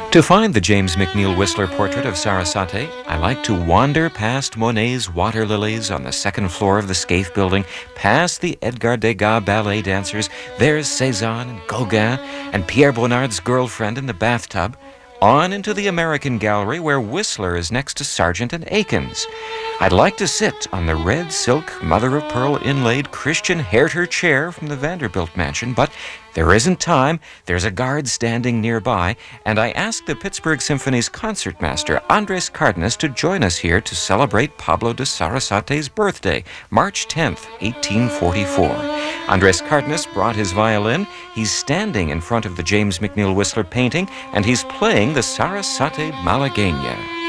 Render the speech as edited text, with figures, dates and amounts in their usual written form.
To find the James McNeill Whistler portrait of Sarasate, I like to wander past Monet's water lilies on the second floor of the Scaife building, past the Edgar Degas ballet dancers. There's Cézanne and Gauguin and Pierre Bonnard's girlfriend in the bathtub, on into the American Gallery where Whistler is next to Sargent and Akins. I'd like to sit on the red silk mother-of-pearl inlaid Christian Herter chair from the Vanderbilt mansion, but there isn't time. There's a guard standing nearby, and I asked the Pittsburgh Symphony's concertmaster, Andres Cardenas, to join us here to celebrate Pablo de Sarasate's birthday, March 10th, 1844. Andres Cardenas brought his violin. He's standing in front of the James McNeill Whistler painting, and he's playing the Sarasate Malagueña.